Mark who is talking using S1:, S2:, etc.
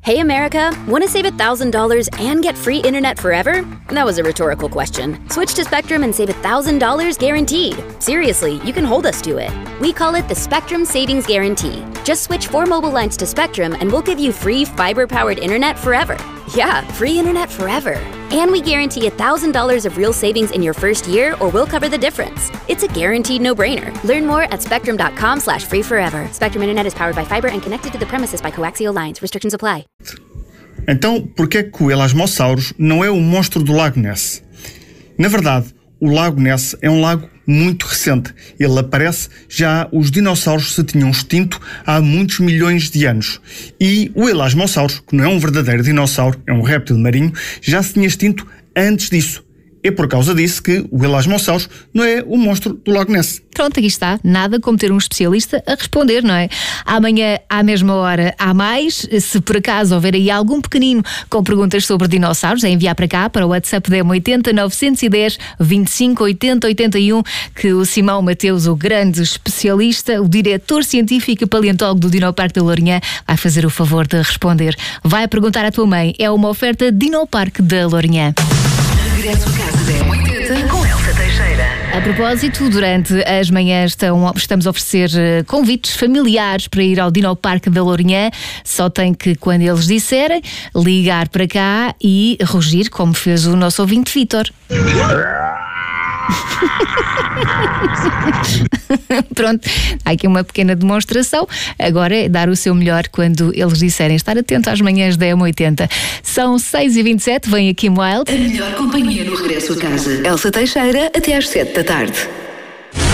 S1: Hey America, want to save $1,000 and get free internet forever? That was a rhetorical question. Switch to Spectrum and save $1,000 guaranteed. Seriously, you can hold us to it. We call it the Spectrum Savings Guarantee. Just switch 4 mobile lines to Spectrum and we'll give you free fiber-powered internet forever. Yeah, free internet forever. And we guarantee $1,000 of real savings in your first year or we'll cover the difference. It's a guaranteed no-brainer. Learn more at spectrum.com/free forever. Spectrum Internet is powered by fiber and connected to the premises by coaxial lines. Restrictions apply.
S2: Então, por que é que o Elasmosaurus não é o monstro do Lago Ness? Na verdade, o Lago Ness é um lago muito recente. Ele aparece já os dinossauros se tinham extinto há muitos milhões de anos. E o Elasmosaurus, que não é um verdadeiro dinossauro, é um réptil marinho, já se tinha extinto antes disso. É por causa disso que o Elasmosaurus não é o monstro do Lago Ness.
S3: Pronto, aqui está. Nada como ter um especialista a responder, não é? Amanhã, à mesma hora, há mais. Se por acaso houver aí algum pequenino com perguntas sobre dinossauros, é enviar para cá, para o WhatsApp da M80 910 25 80 81, que o Simão Mateus, o grande especialista, o diretor científico e paleontólogo do Dinoparque da Lourinhã, vai fazer o favor de responder. Vai perguntar à tua mãe. É uma oferta Dinoparque da Lourinhã.
S4: Regresso a casa da M80 com Elsa Teixeira.
S3: A propósito, durante as manhãs estamos a oferecer convites familiares para ir ao Dinoparque da Lourinhã. Só tem que, quando eles disserem, ligar para cá e rugir, como fez o nosso ouvinte Vítor. Pronto, há aqui uma pequena demonstração. Agora é dar o seu melhor quando eles disserem. Estar atento às manhãs da M80. São 6h27, vem aqui Wild.
S4: A melhor companhia no regresso a casa. Elsa Teixeira, até às 7 da tarde.